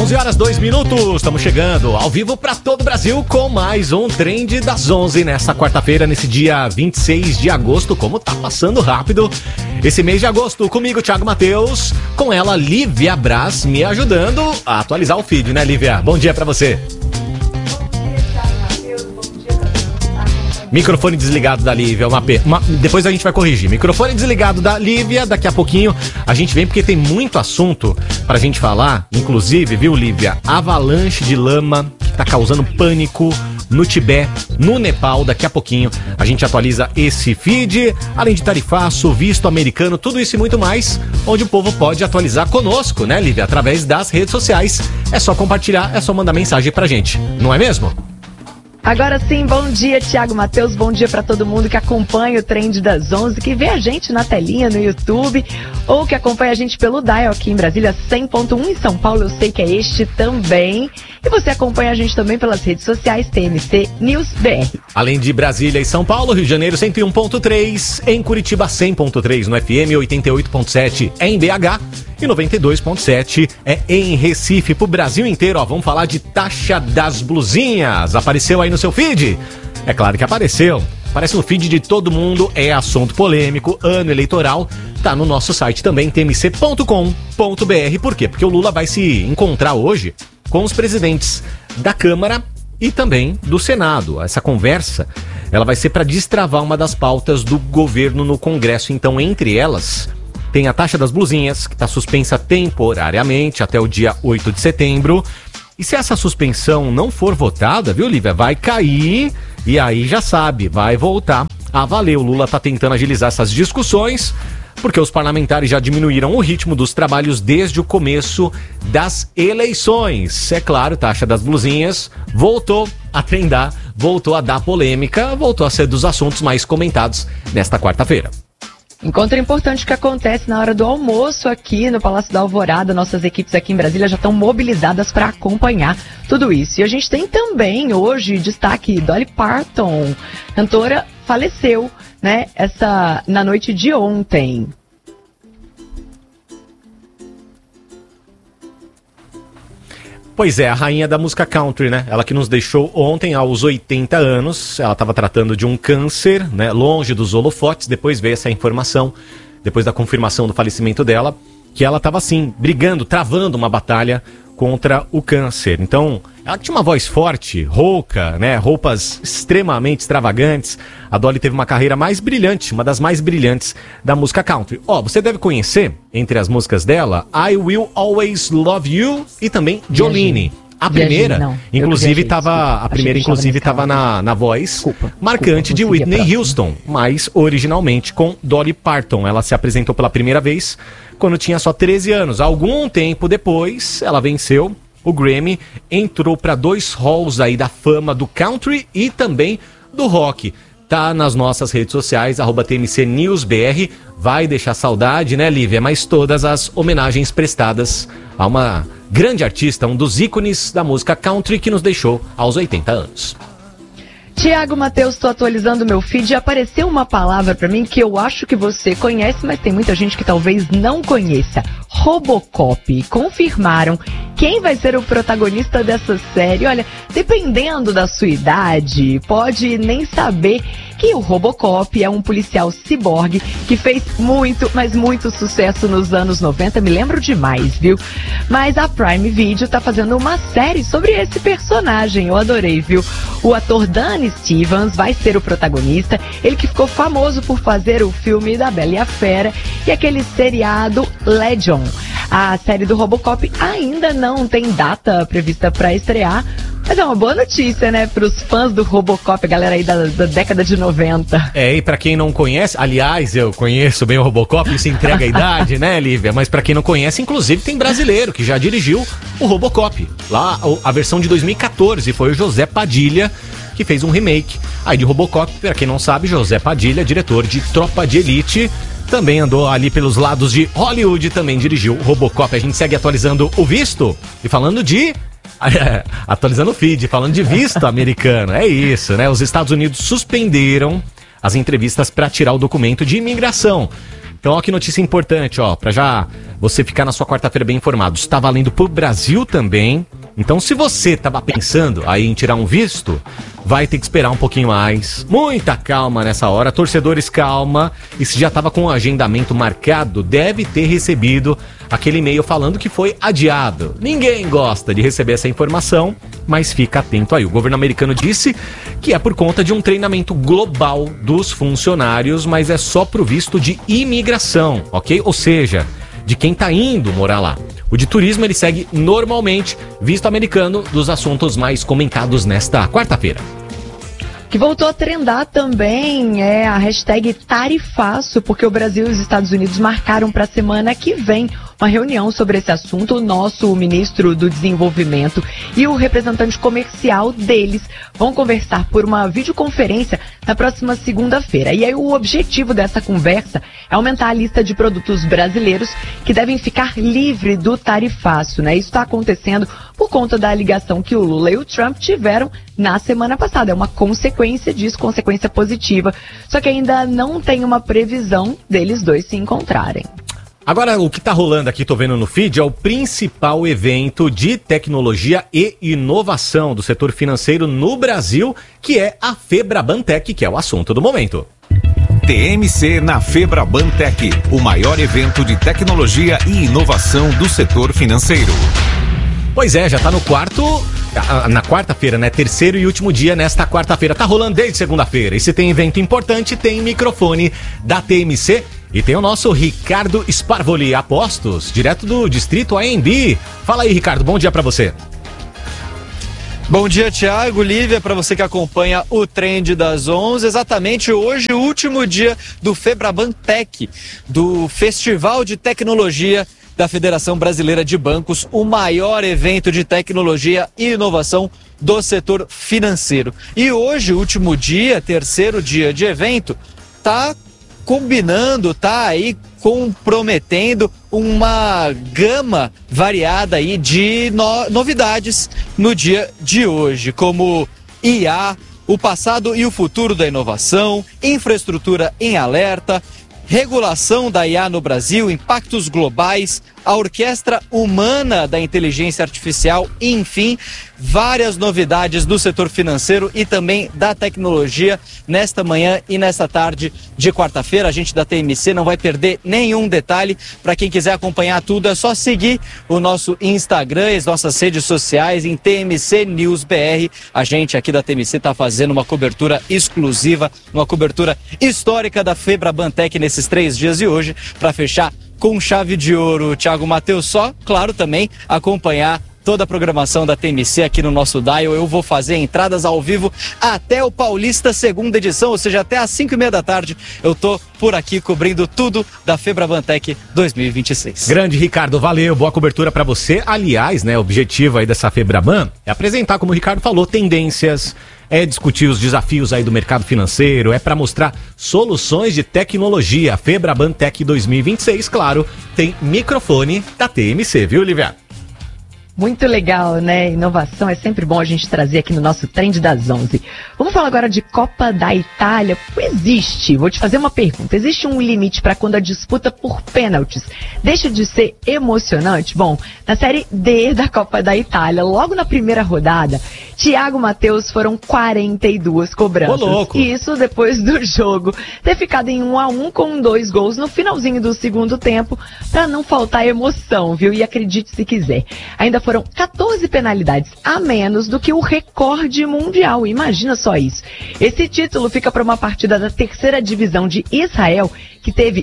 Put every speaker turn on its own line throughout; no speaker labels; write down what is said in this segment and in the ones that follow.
11 horas 2 minutos, estamos chegando ao vivo para todo o Brasil com mais um Trend das 11 nessa quarta-feira, nesse dia 26 de agosto. Como tá passando rápido esse mês de agosto. Comigo, Thiago Matheus, com ela, Lívia Braz, me ajudando a atualizar o feed, né, Lívia? Bom dia para você. Microfone desligado da Lívia, depois a gente vai corrigir. Microfone desligado da Lívia, daqui a pouquinho a gente vem porque tem muito assunto pra gente falar. Inclusive, viu, Lívia? Avalanche de lama que tá causando pânico no Tibete, no Nepal. Daqui a pouquinho a gente atualiza esse feed, além de tarifaço, visto americano, tudo isso e muito mais, onde o povo pode atualizar conosco, né, Lívia? Através das redes sociais. É só compartilhar, é só mandar mensagem pra gente, não é mesmo?
Agora sim, bom dia, Thiago Matheus, bom dia para todo mundo que acompanha o Trend das 11, que vê a gente na telinha no YouTube, ou que acompanha a gente pelo Dial aqui em Brasília, 100.1 em São Paulo, eu sei que é este também. E você acompanha a gente também pelas redes sociais, TMC News BR.
Além de Brasília e São Paulo, Rio de Janeiro 101.3, em Curitiba 100.3 no FM, 88.7 é em BH e 92.7 é em Recife. Pro Brasil inteiro, ó, vamos falar de taxa das blusinhas. Apareceu aí no seu feed? É claro que apareceu. Aparece no feed de todo mundo, é assunto polêmico, ano eleitoral. Tá no nosso site também, tmc.com.br. Por quê? Porque o Lula vai se encontrar hoje com os presidentes da Câmara e também do Senado. Essa conversa, ela vai ser para destravar uma das pautas do governo no Congresso. Então, entre elas, tem a taxa das blusinhas, que está suspensa temporariamente até o dia 8 de setembro. E se essa suspensão não for votada, viu, Lívia, vai cair e aí já sabe, vai voltar a valer. O Lula está tentando agilizar essas discussões, porque os parlamentares já diminuíram o ritmo dos trabalhos desde o começo das eleições. É claro, taxa das blusinhas voltou a trendar, voltou a dar polêmica, voltou a ser dos assuntos mais comentados nesta quarta-feira.
Encontro importante que acontece na hora do almoço aqui no Palácio da Alvorada. Nossas equipes aqui em Brasília já estão mobilizadas para acompanhar tudo isso. E a gente tem também hoje destaque: Dolly Parton, cantora, faleceu, né, na noite de ontem.
Pois é, a rainha da música country, né? Ela que nos deixou ontem aos 80 anos. Ela estava tratando de um câncer, né? Longe dos holofotes. Depois veio essa informação, depois da confirmação do falecimento dela, que ela estava assim, brigando, travando uma batalha contra o câncer. Então, ela tinha uma voz forte, rouca, né? Roupas extremamente extravagantes. A Dolly teve uma carreira mais brilhante, uma das mais brilhantes da música country. Ó, você deve conhecer, entre as músicas dela, I Will Always Love You e também Jolene. A primeira, inclusive, estava na voz marcante de Whitney Houston, mas originalmente com Dolly Parton. Ela se apresentou pela primeira vez quando tinha só 13 anos. Algum tempo depois, ela venceu o Grammy, entrou para 2 halls aí da fama do country e também do rock. Tá nas nossas redes sociais, @TMCNewsBR. Vai deixar saudade, né, Lívia? Mas todas as homenagens prestadas a uma grande artista, um dos ícones da música country que nos deixou aos 80 anos.
Thiago Matheus, estou atualizando o meu feed e apareceu uma palavra para mim que eu acho que você conhece, mas tem muita gente que talvez não conheça. Robocop. Confirmaram quem vai ser o protagonista dessa série. Olha, dependendo da sua idade, pode nem saber que o Robocop é um policial ciborgue que fez muito, mas muito sucesso nos anos 90, me lembro demais, viu? Mas a Prime Video tá fazendo uma série sobre esse personagem, eu adorei, viu? O ator Dan Stevens vai ser o protagonista, ele que ficou famoso por fazer o filme da Bela e a Fera e aquele seriado Legion. A série do Robocop ainda não tem data prevista para estrear, mas é uma boa notícia, né, para os fãs do Robocop, a galera aí da década de 90.
É, e para quem não conhece, aliás, eu conheço bem o Robocop, isso entrega a idade, né, Lívia? Mas para quem não conhece, inclusive tem brasileiro que já dirigiu o Robocop. Lá, a versão de 2014, foi o José Padilha que fez um remake aí de Robocop. Para quem não sabe, José Padilha, diretor de Tropa de Elite, também andou ali pelos lados de Hollywood, também dirigiu o Robocop. A gente segue atualizando o visto e falando de... atualizando o feed, falando de visto americano. É isso, né? Os Estados Unidos suspenderam as entrevistas para tirar o documento de imigração. Então, ó, que notícia importante, ó, para já você ficar na sua quarta-feira bem informado. Está valendo pro Brasil também. Então, se você estava pensando aí em tirar um visto, vai ter que esperar um pouquinho mais. Muita calma nessa hora. Torcedores, calma. E se já estava com o agendamento marcado, deve ter recebido aquele e-mail falando que foi adiado. Ninguém gosta de receber essa informação, mas fica atento aí. O governo americano disse que é por conta de um treinamento global dos funcionários, mas é só pro visto de imigração, ok? Ou seja, de quem tá indo morar lá. O de turismo, ele segue normalmente, visto americano, dos assuntos mais comentados nesta quarta-feira.
Que voltou a trendar também é a hashtag Tarifaço, porque o Brasil e os Estados Unidos marcaram para a semana que vem uma reunião sobre esse assunto. O nosso ministro do Desenvolvimento e o representante comercial deles vão conversar por uma videoconferência na próxima segunda-feira. E aí o objetivo dessa conversa é aumentar a lista de produtos brasileiros que devem ficar livres do tarifaço, né? Isso está acontecendo por conta da ligação que o Lula e o Trump tiveram na semana passada. É uma consequência disso, consequência positiva. Só que ainda não tem uma previsão deles dois se encontrarem.
Agora, o que está rolando aqui, tô vendo no feed, é o principal evento de tecnologia e inovação do setor financeiro no Brasil, que é a Febrabantech, que é o assunto do momento.
TMC na Febrabantech, o maior evento de tecnologia e inovação do setor financeiro.
Pois é, já tá no na quarta-feira, né? Terceiro e último dia nesta quarta-feira. Tá rolando desde segunda-feira. E se tem evento importante, tem microfone da TMC. E tem o nosso Ricardo Sparvoli, apostos, direto do distrito AMB. Fala aí, Ricardo, bom dia pra você.
Bom dia, Thiago, Lívia, para você que acompanha o Trend das 11. Exatamente hoje, o último dia do Febrabantech, do Festival de Tecnologia da Federação Brasileira de Bancos, o maior evento de tecnologia e inovação do setor financeiro. E hoje, o último dia, terceiro dia de evento, tá combinando, tá aí comprometendo uma gama variada aí de novidades no dia de hoje, como IA, o passado e o futuro da inovação, infraestrutura em alerta, regulação da IA no Brasil, impactos globais, a orquestra humana da inteligência artificial, enfim, várias novidades do setor financeiro e também da tecnologia nesta manhã e nesta tarde de quarta-feira. A gente da TMC não vai perder nenhum detalhe. Para quem quiser acompanhar tudo, é só seguir o nosso Instagram e as nossas redes sociais em TMC News BR. A gente aqui da TMC está fazendo uma cobertura exclusiva, uma cobertura histórica da Febrabantech nesses 3 dias de hoje, para fechar com chave de ouro. Thiago Matheus, só, claro, também acompanhar toda a programação da TMC aqui no nosso dial. Eu vou fazer entradas ao vivo até o Paulista segunda edição, ou seja, até às 5h30 da tarde. Eu tô por aqui cobrindo tudo da Febrabantech 2026.
Grande, Ricardo, valeu, boa cobertura para você. Aliás, né, o objetivo aí dessa Febraban é apresentar, como o Ricardo falou, tendências, é discutir os desafios aí do mercado financeiro, é para mostrar soluções de tecnologia. A Febrabantech 2026, claro, tem microfone da TMC, viu, Lívia?
Muito legal, né? Inovação é sempre bom a gente trazer aqui no nosso Trend das 11. Vamos falar agora de Copa da Itália. Vou te fazer uma pergunta. Existe um limite para quando a disputa por pênaltis deixa de ser emocionante? Bom, na Série D da Copa da Itália, logo na primeira rodada, Thiago Matheus foram 42 cobranças.
Ô, louco.
E isso depois do jogo ter ficado em 1-1 com 2 gols no finalzinho do segundo tempo, para não faltar emoção, viu? E acredite se quiser, ainda foram 14 penalidades a menos do que o recorde mundial. Imagina só isso. Esse título fica para uma partida da terceira divisão de Israel, que teve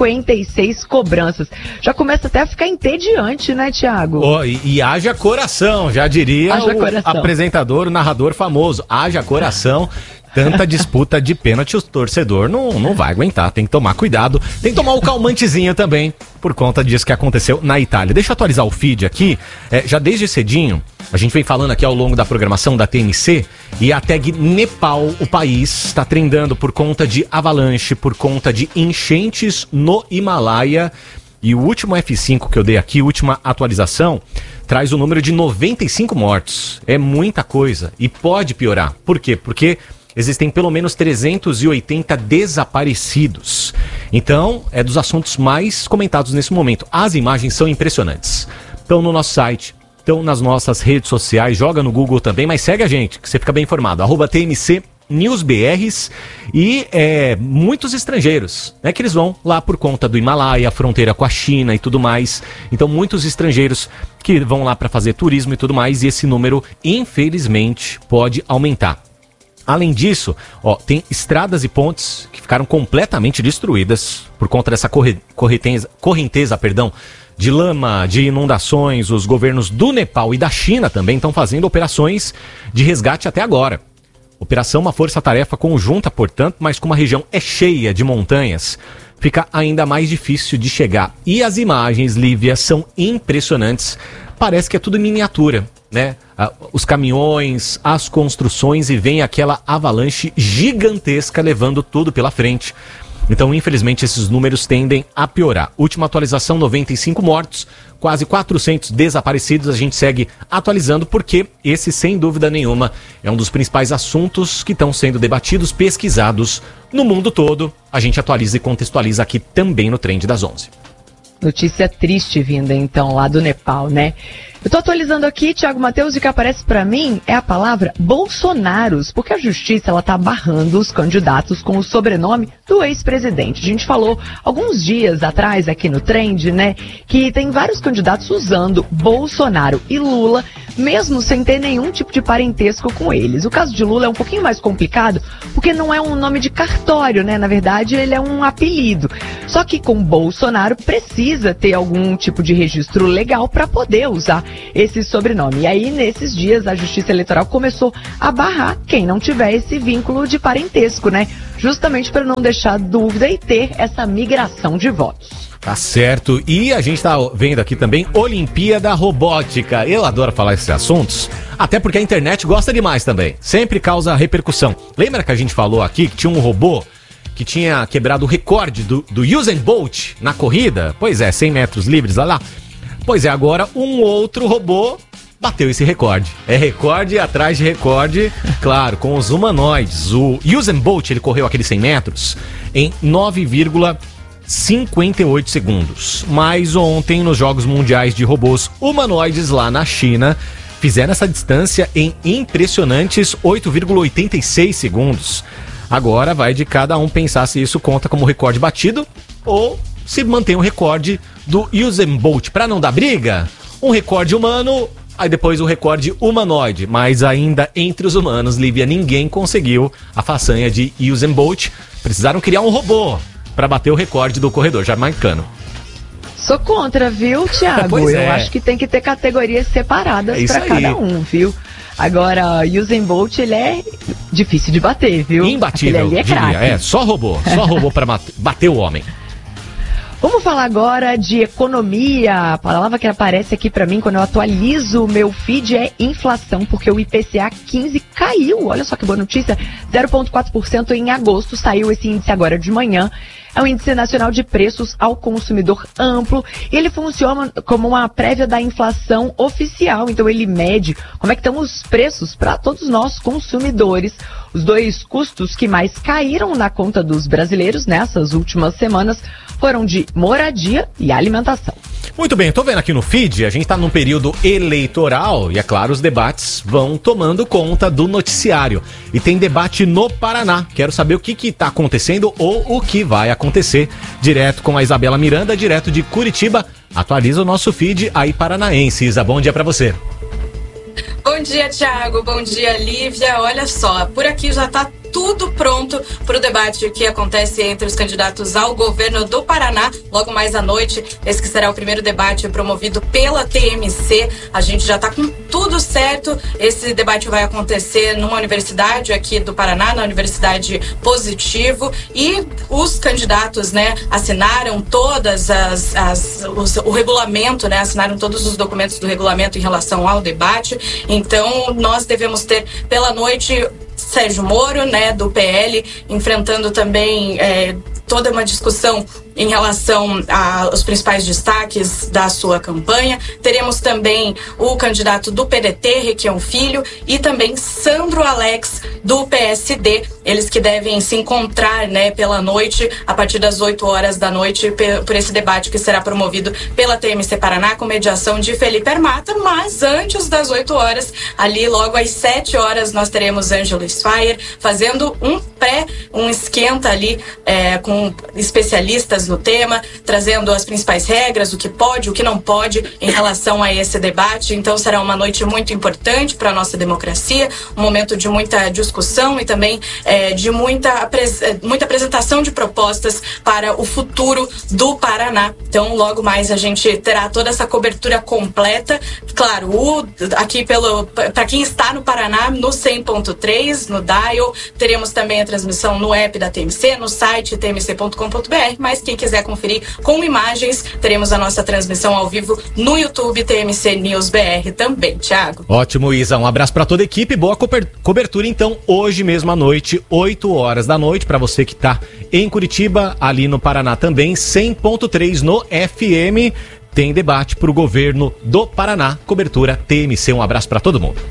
56 cobranças. Já começa até a ficar entediante, né, Thiago?
Oh, e haja coração, já diria apresentador, o narrador famoso. Haja coração. Tanta disputa de pênalti, o torcedor não vai aguentar, tem que tomar cuidado, tem que tomar o calmantezinho também, por conta disso que aconteceu na Itália. Deixa eu atualizar o feed aqui, já desde cedinho, a gente vem falando aqui ao longo da programação da TMC, e a tag Nepal, o país, está trendando por conta de avalanche, por conta de enchentes no Himalaia. E o último F5 que eu dei aqui, última atualização, traz o número de 95 mortos. É muita coisa e pode piorar. Por quê? Porque existem pelo menos 380 desaparecidos. Então, é dos assuntos mais comentados nesse momento. As imagens são impressionantes. Estão no nosso site, estão nas nossas redes sociais, joga no Google também, mas segue a gente, que você fica bem informado. @TMC NewsBRs e muitos estrangeiros, né, que eles vão lá por conta do Himalaia, a fronteira com a China e tudo mais. Então muitos estrangeiros que vão lá para fazer turismo e tudo mais, e esse número infelizmente pode aumentar. Além disso, tem estradas e pontes que ficaram completamente destruídas por conta dessa correnteza, de lama, de inundações. Os governos do Nepal e da China também estão fazendo operações de resgate até agora. Operação uma força-tarefa conjunta, portanto, mas como a região é cheia de montanhas, fica ainda mais difícil de chegar. E as imagens, Lívia, são impressionantes. Parece que é tudo miniatura, né? Os caminhões, as construções, e vem aquela avalanche gigantesca levando tudo pela frente. Então, infelizmente, esses números tendem a piorar. Última atualização, 95 mortos, quase 400 desaparecidos. A gente segue atualizando porque esse, sem dúvida nenhuma, é um dos principais assuntos que estão sendo debatidos, pesquisados no mundo todo. A gente atualiza e contextualiza aqui também no Trend das 11.
Notícia triste vinda, então, lá do Nepal, né? Eu tô atualizando aqui, Thiago Matheus, e o que aparece pra mim é a palavra Bolsonaros, porque a justiça, ela tá barrando os candidatos com o sobrenome do ex-presidente. A gente falou alguns dias atrás aqui no Trend, né, que tem vários candidatos usando Bolsonaro e Lula, mesmo sem ter nenhum tipo de parentesco com eles. O caso de Lula é um pouquinho mais complicado, porque não é um nome de cartório, né? Na verdade, ele é um apelido. Só que com Bolsonaro precisa ter algum tipo de registro legal para poder usar esse sobrenome. E aí, nesses dias, a Justiça Eleitoral começou a barrar quem não tiver esse vínculo de parentesco, né? Justamente para não deixar dúvida e ter essa migração de votos.
Tá certo. E a gente tá vendo aqui também Olimpíada Robótica. Eu adoro falar esses assuntos, até porque a internet gosta demais também. Sempre causa repercussão. Lembra que a gente falou aqui que tinha um robô que tinha quebrado o recorde do Usain Bolt na corrida? Pois é, 100 metros livres, lá. Pois é, agora um outro robô bateu esse recorde. É recorde atrás de recorde, claro, com os humanoides. O Usain Bolt, ele correu aqueles 100 metros em 9,58 segundos. Mas ontem, nos Jogos Mundiais de Robôs Humanoides lá na China, fizeram essa distância em impressionantes 8,86 segundos. Agora vai de cada um pensar se isso conta como recorde batido ou se mantém o recorde do Usain Bolt. Para não dar briga, um recorde humano, aí depois o recorde humanoide. Mas ainda entre os humanos, Lívia, ninguém conseguiu a façanha de Usain Bolt. Precisaram criar um robô para bater o recorde do corredor jamaicano.
Sou contra, viu, Thiago? Eu acho que tem que ter categorias separadas para cada um, viu? Agora, Usain Bolt, ele é difícil de bater, viu?
Imbatível,
ali é
diria. Só robô para bater o homem.
Vamos falar agora de economia. A palavra que aparece aqui para mim quando eu atualizo o meu feed é inflação, porque o IPCA 15 caiu. Olha só que boa notícia, 0,4% em agosto, saiu esse índice agora de manhã. É um índice nacional de preços ao consumidor amplo e ele funciona como uma prévia da inflação oficial. Então ele mede como é que estão os preços para todos nós consumidores. Os dois custos que mais caíram na conta dos brasileiros nessas últimas semanas foram de moradia e alimentação.
Muito bem, tô vendo aqui no feed, a gente tá num período eleitoral e, é claro, os debates vão tomando conta do noticiário. E tem debate no Paraná. Quero saber o que tá acontecendo ou o que vai acontecer. Direto com a Isabela Miranda, direto de Curitiba. Atualiza o nosso feed aí paranaense. Isa, bom dia pra você.
Bom dia, Thiago. Bom dia, Lívia. Olha só, por aqui já tá tudo pronto para o debate que acontece entre os candidatos ao governo do Paraná. Logo mais à noite, esse que será o primeiro debate promovido pela TMC. A gente já está com tudo certo. Esse debate vai acontecer numa universidade aqui do Paraná, na Universidade Positivo. E os candidatos, né, assinaram todas o regulamento, né, assinaram todos os documentos do regulamento em relação ao debate. Então, nós devemos ter pela noite Sérgio Moro, né, do PL, enfrentando também toda uma discussão em relação aos principais destaques da sua campanha. Teremos também o candidato do PDT, Requião Filho, e também Sandro Alex, do PSD. Eles que devem se encontrar, né, pela noite, a partir das 8 horas da noite, por esse debate que será promovido pela TMC Paraná, com mediação de Felipe Armata. Mas antes das 8 horas, ali logo às 7 horas, nós teremos Ângelo Sfayer fazendo um esquenta ali com especialistas no tema, trazendo as principais regras, o que pode, o que não pode em relação a esse debate. Então será uma noite muito importante para a nossa democracia, um momento de muita discussão e também de muita apresentação de propostas para o futuro do Paraná. Então logo mais a gente terá toda essa cobertura completa. Claro, aqui para quem está no Paraná, no 100.3, no Dial, teremos também a transmissão no app da TMC, no site tmc.com.br, mas quem quiser conferir com imagens, teremos a nossa transmissão ao vivo no YouTube TMC News BR também, Thiago.
Ótimo, Isa, um abraço para toda a equipe, boa cobertura então, hoje mesmo à noite, 8 horas da noite, para você que está em Curitiba, ali no Paraná também, 100.3 no FM, tem debate para o governo do Paraná, cobertura TMC, um abraço para todo mundo.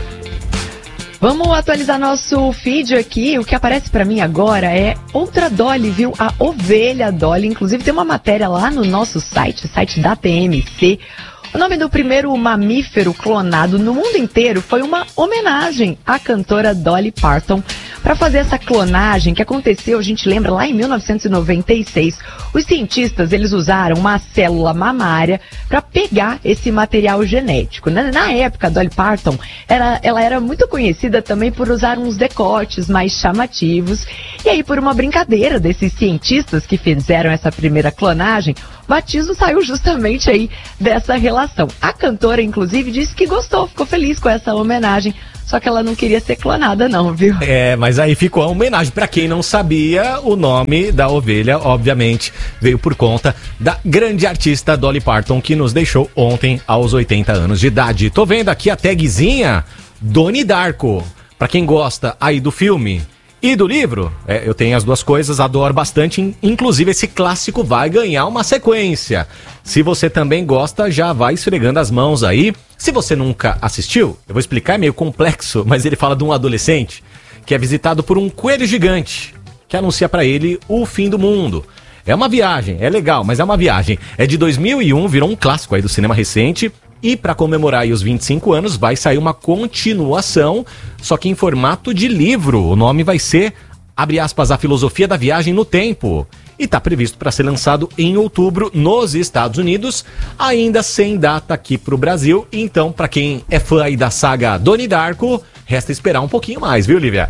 Vamos atualizar nosso feed aqui. O que aparece para mim agora é outra Dolly, viu? A ovelha Dolly. Inclusive tem uma matéria lá no nosso site da TMC. O nome do primeiro mamífero clonado no mundo inteiro foi uma homenagem à cantora Dolly Parton. Para fazer essa clonagem que aconteceu, a gente lembra, lá em 1996, os cientistas eles usaram uma célula mamária para pegar esse material genético. Na época, a Dolly Parton ela era muito conhecida também por usar uns decotes mais chamativos. E aí, por uma brincadeira desses cientistas que fizeram essa primeira clonagem, o batismo saiu justamente aí dessa relação. A cantora, inclusive, disse que gostou, ficou feliz com essa homenagem. Só que ela não queria ser clonada não, viu?
Mas aí ficou a homenagem. Pra quem não sabia, o nome da ovelha, obviamente, veio por conta da grande artista Dolly Parton, que nos deixou ontem aos 80 anos de idade. Tô vendo aqui a tagzinha Donnie Darko. Pra quem gosta aí do filme e do livro, eu tenho as duas coisas, adoro bastante, inclusive esse clássico vai ganhar uma sequência. Se você também gosta, já vai esfregando as mãos aí. Se você nunca assistiu, eu vou explicar, é meio complexo, mas ele fala de um adolescente que é visitado por um coelho gigante que anuncia pra ele o fim do mundo. É uma viagem, é legal, mas é uma viagem. É de 2001, virou um clássico aí do cinema recente. E para comemorar aí os 25 anos, vai sair uma continuação, só que em formato de livro. O nome vai ser, abre aspas, A Filosofia da Viagem no Tempo. E está previsto para ser lançado em outubro nos Estados Unidos, ainda sem data aqui para o Brasil. Então, para quem é fã aí da saga Donnie Darko, resta esperar um pouquinho mais, viu, Lívia?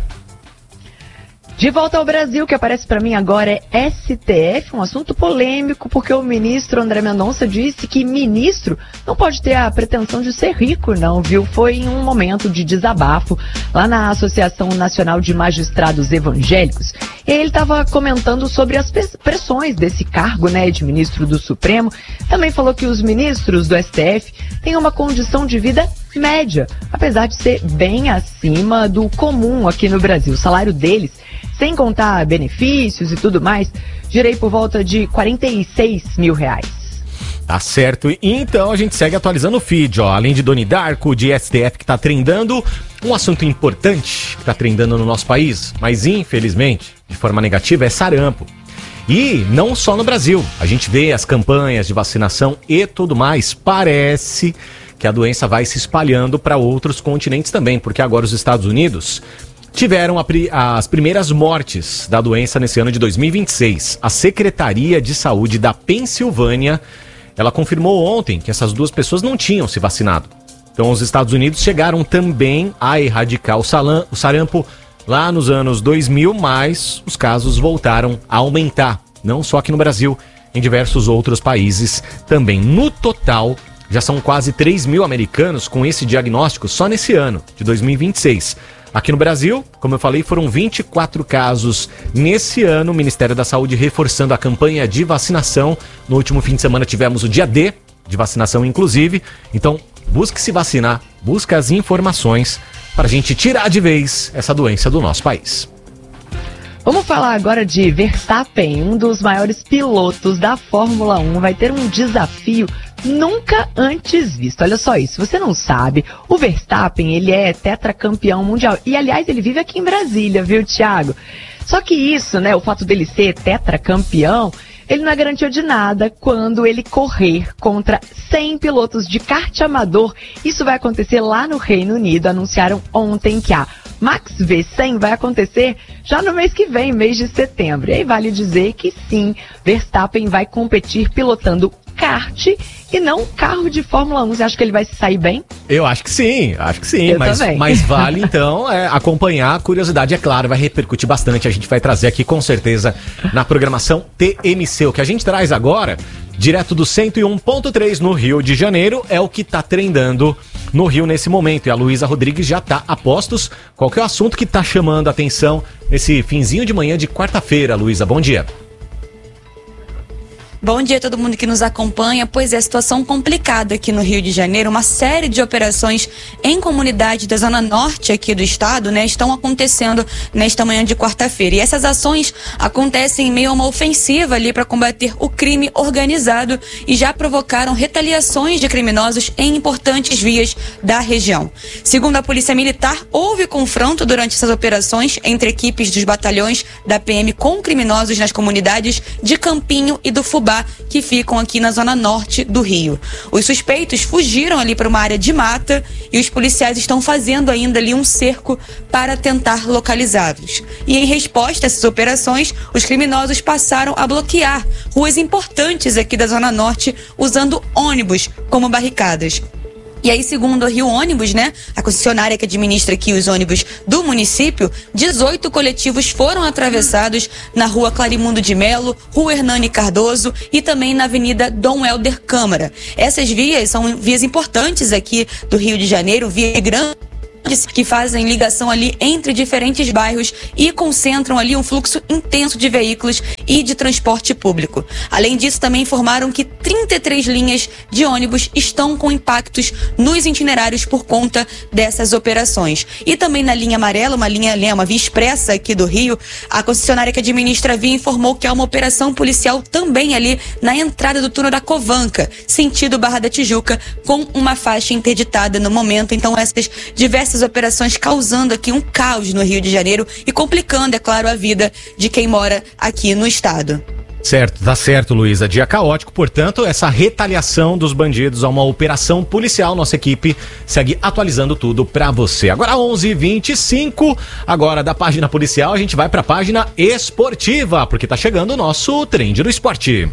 De volta ao Brasil, o que aparece para mim agora é STF, um assunto polêmico, porque o ministro André Mendonça disse que ministro não pode ter a pretensão de ser rico, não, viu? Foi em um momento de desabafo lá na Associação Nacional de Magistrados Evangélicos. E ele estava comentando sobre as pressões desse cargo, né, de ministro do Supremo. Também falou que os ministros do STF têm uma condição de vida média, apesar de ser bem acima do comum aqui no Brasil. O salário deles, sem contar benefícios e tudo mais, girei por volta de R$46 mil.
Tá certo. Então a gente segue atualizando o feed, ó. Além de Donnie Darko, de STF que tá trendando, um assunto importante que tá trendando no nosso país, mas infelizmente, de forma negativa, é sarampo. E não só no Brasil. A gente vê as campanhas de vacinação e tudo mais. Parece que a doença vai se espalhando para outros continentes também, porque agora os Estados Unidos tiveram as primeiras mortes da doença nesse ano de 2026. A Secretaria de Saúde da Pensilvânia, ela confirmou ontem que essas duas pessoas não tinham se vacinado. Então os Estados Unidos chegaram também a erradicar o sarampo lá nos anos 2000, mas os casos voltaram a aumentar, não só aqui no Brasil, em diversos outros países também. No total, já são quase 3 mil americanos com esse diagnóstico só nesse ano, de 2026. Aqui no Brasil, como eu falei, foram 24 casos nesse ano. O Ministério da Saúde reforçando a campanha de vacinação. No último fim de semana tivemos o dia D de vacinação, inclusive. Então, busque se vacinar, busque as informações para a gente tirar de vez essa doença do nosso país.
Vamos falar agora de Verstappen, um dos maiores pilotos da Fórmula 1. Vai ter um desafio nunca antes visto. Olha só isso, você não sabe, o Verstappen, ele é tetracampeão mundial. E, aliás, ele vive aqui em Brasília, viu, Thiago? Só que isso, né, o fato dele ser tetracampeão, ele não é garantia de nada quando ele correr contra 100 pilotos de kart amador. Isso vai acontecer lá no Reino Unido. Anunciaram ontem que a Max V100 vai acontecer já no mês que vem, mês de setembro. E aí vale dizer que sim, Verstappen vai competir pilotando kart e não carro de Fórmula 1. Você acha que ele vai se sair bem?
Eu acho que sim,
Eu também.
Mas vale então acompanhar. A curiosidade, é claro, vai repercutir bastante. A gente vai trazer aqui com certeza na programação TMC. O que a gente traz agora, direto do 101.3 no Rio de Janeiro, é o que tá trendando no Rio nesse momento. E a Luísa Rodrigues já tá a postos. Qual que é o assunto que tá chamando a atenção nesse finzinho de manhã de quarta-feira, Luísa? Bom dia.
Bom dia a todo mundo que nos acompanha. Pois é, situação complicada aqui no Rio de Janeiro. Uma série de operações em comunidades da zona norte aqui do estado, né, estão acontecendo nesta manhã de quarta-feira. E essas ações acontecem em meio a uma ofensiva ali para combater o crime organizado e já provocaram retaliações de criminosos em importantes vias da região. Segundo a Polícia Militar, houve confronto durante essas operações entre equipes dos batalhões da PM com criminosos nas comunidades de Campinho e do Fubá, que ficam aqui na zona norte do Rio. Os suspeitos fugiram ali para uma área de mata e os policiais estão fazendo ainda ali um cerco para tentar localizá-los. E em resposta a essas operações, os criminosos passaram a bloquear ruas importantes aqui da zona norte usando ônibus como barricadas. E aí, segundo a Rio Ônibus, né, a concessionária que administra aqui os ônibus do município, 18 coletivos foram atravessados na rua Clarimundo de Melo, rua Hernani Cardoso e também na avenida Dom Helder Câmara. Essas vias são vias importantes aqui do Rio de Janeiro, via grande, que fazem ligação ali entre diferentes bairros e concentram ali um fluxo intenso de veículos e de transporte público. Além disso, também informaram que 33 linhas de ônibus estão com impactos nos itinerários por conta dessas operações. E também na linha amarela, uma via expressa aqui do Rio, a concessionária que administra a via informou que há uma operação policial também ali na entrada do túnel da Covanca, sentido Barra da Tijuca, com uma faixa interditada no momento. Então, essas diversas operações causando aqui um caos no Rio de Janeiro e complicando, é claro, a vida de quem mora aqui no estado.
Certo, tá certo, Luísa. Dia caótico, portanto, essa retaliação dos bandidos a uma operação policial. Nossa equipe segue atualizando tudo pra você. Agora 11h25, agora da página policial a gente vai pra página esportiva, porque tá chegando o nosso Trend do Esporte.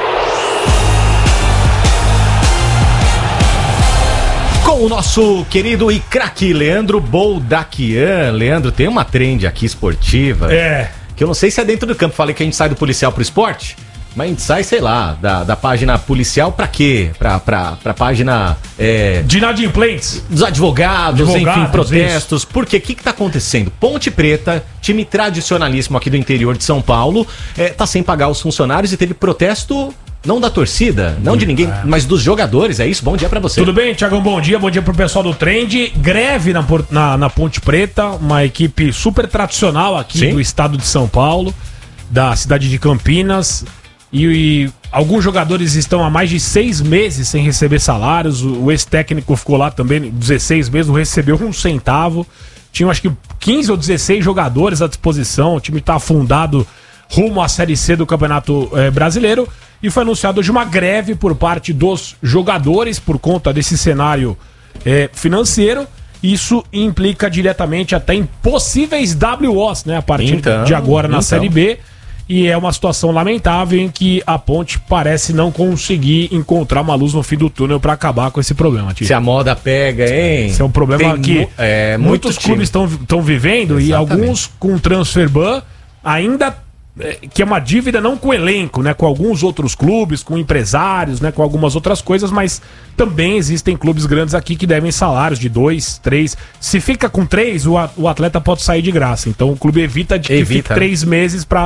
Com o nosso querido e craque Leandro Boldaquian. Leandro, tem uma trend aqui esportiva. Que eu não sei se é dentro do campo. Falei que a gente sai do policial pro esporte, mas a gente sai, sei lá, da página policial pra quê? Pra página...
de inadimplentes.
Dos advogados, enfim, protestos. Isso. Por quê? O que tá acontecendo? Ponte Preta, time tradicionalíssimo aqui do interior de São Paulo, tá sem pagar os funcionários e teve protesto... Não da torcida, não de ninguém, mas dos jogadores, é isso? Bom dia pra você.
Tudo bem, Thiagão? Bom dia pro pessoal do Trend. Greve na Ponte Preta, uma equipe super tradicional aqui do estado de São Paulo, da cidade de Campinas. E alguns jogadores estão há mais de 6 meses sem receber salários. O ex-técnico ficou lá também 16 meses, não recebeu um centavo. Tinham acho que 15 ou 16 jogadores à disposição. O time tá afundado rumo à Série C do Campeonato Brasileiro. E foi anunciado hoje uma greve por parte dos jogadores por conta desse cenário financeiro. Isso implica diretamente até em possíveis WOs, né, a partir de agora na Série B. E é uma situação lamentável em que a Ponte parece não conseguir encontrar uma luz no fim do túnel para acabar com esse problema.
Se a moda pega, hein?
Esse é um problema que muitos clubes estão vivendo. Exatamente. E alguns com transfer ban ainda... que é uma dívida não com o elenco, né, com alguns outros clubes, com empresários, né, com algumas outras coisas, mas também existem clubes grandes aqui que devem salários de 2, 3. Se fica com 3, o atleta pode sair de graça. Então o clube evita que fique 3 meses para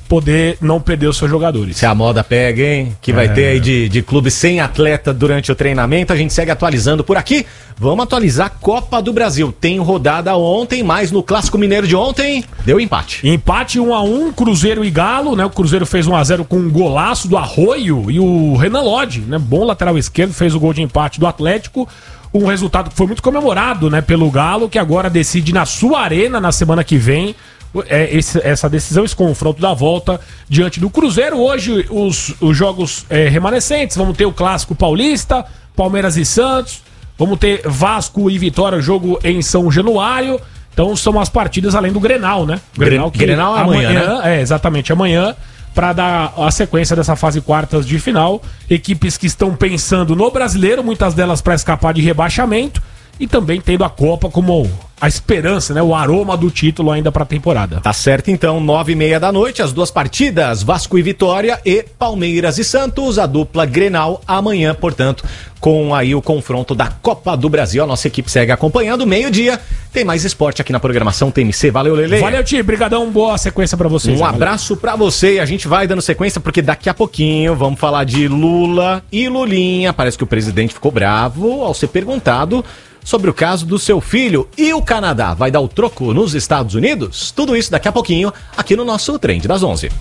poder não perder os seus jogadores.
Se a moda pega, hein? Que vai ter aí de clube sem atleta durante o treinamento. A gente segue atualizando por aqui. Vamos atualizar a Copa do Brasil. Tem rodada ontem, mas no Clássico Mineiro de ontem deu empate.
Empate 1-1, Cruzeiro e Galo, né? O Cruzeiro fez 1-0 com um golaço do Arroio e o Renan Lodge, né? Bom lateral esquerdo, fez o gol de empate do Atlético. Um resultado que foi muito comemorado, né? Pelo Galo, que agora decide na sua arena na semana que vem essa decisão, esse confronto da volta diante do Cruzeiro. Hoje os jogos remanescentes, vamos ter o Clássico Paulista, Palmeiras e Santos, vamos ter Vasco e Vitória, jogo em São Januário. Então são as partidas além do Grenal, né?
Grenal amanhã, né?
Exatamente, amanhã, para dar a sequência dessa fase quartas de final. Equipes que estão pensando no brasileiro, muitas delas para escapar de rebaixamento, e também tendo a Copa como a esperança, né? O aroma do título ainda para a temporada.
Tá certo, então, 9h30 da noite, as duas partidas, Vasco e Vitória e Palmeiras e Santos, a dupla Grenal amanhã, portanto, com aí o confronto da Copa do Brasil. A nossa equipe segue acompanhando, meio-dia, tem mais esporte aqui na programação TMC. Valeu, Lele.
Valeu, Ti, brigadão, boa sequência para vocês.
Um abraço para você, e a gente vai dando sequência porque daqui a pouquinho vamos falar de Lula e Lulinha. Parece que o presidente ficou bravo ao ser perguntado sobre o caso do seu filho. E o Canadá vai dar o troco nos Estados Unidos? Tudo isso daqui a pouquinho, aqui no nosso Trend das 11.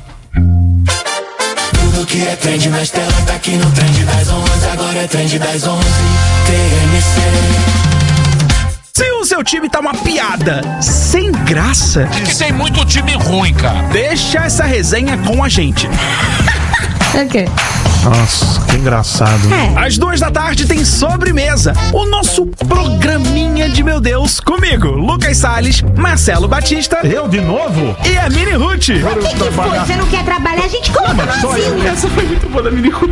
Tudo que é trend nas telas tá aqui no Trend das 11. Agora é Trend das 11, TMC.
Se o seu time tá uma piada sem graça,
tem muito time ruim, cara,
deixa essa resenha com a gente.
Ok.
Nossa, que engraçado. Às 14h tem Sobremesa, o nosso programinha de meu Deus, comigo, Lucas Salles, Marcelo Batista.
Eu de novo?
E a Mini Ruth.
O que foi? Você não quer trabalhar? A gente coloca assim.
Essa foi muito boa da Mini Ruth.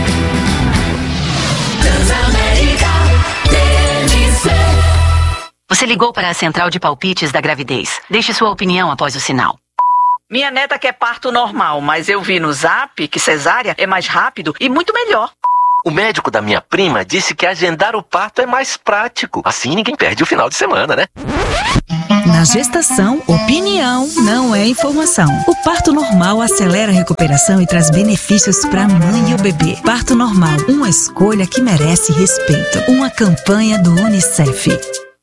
Você ligou para a central de palpites da gravidez. Deixe sua opinião após o sinal.
Minha neta quer parto normal, mas eu vi no Zap que cesárea é mais rápido e muito melhor.
O médico da minha prima disse que agendar o parto é mais prático. Assim ninguém perde o final de semana, né?
Na gestação, opinião não é informação. O parto normal acelera a recuperação e traz benefícios para a mãe e o bebê. Parto normal, uma escolha que merece respeito. Uma campanha do UNICEF.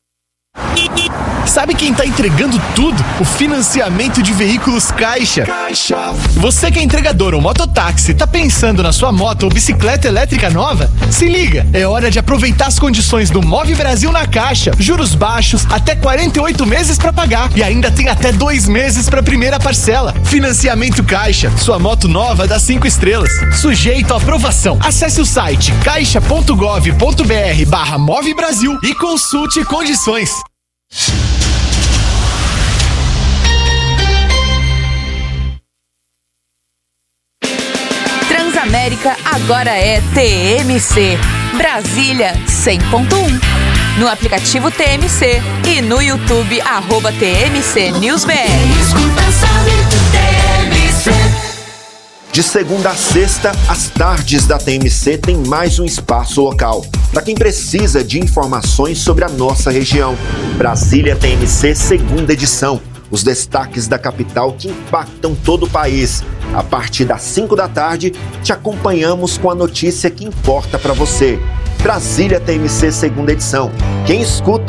Sabe quem tá entregando tudo? O financiamento de veículos Caixa. Você que é entregador ou mototáxi, tá pensando na sua moto ou bicicleta elétrica nova? Se liga, é hora de aproveitar as condições do Move Brasil na Caixa. Juros baixos, até 48 meses pra pagar e ainda tem até 2 meses pra primeira parcela. Financiamento Caixa, sua moto nova dá 5 estrelas. Sujeito à aprovação. Acesse o site caixa.gov.br/Move Brasil e consulte condições.
Transamérica agora é TMC, Brasília 100.1. No aplicativo TMC e no YouTube @TMC NewsBR.
De segunda a sexta, as tardes da TMC tem mais um espaço local. Para quem precisa de informações sobre a nossa região. Brasília TMC, segunda edição. Os destaques da capital que impactam todo o país. A partir das 5 da tarde, te acompanhamos com a notícia que importa para você. Brasília TMC, segunda edição. Quem escuta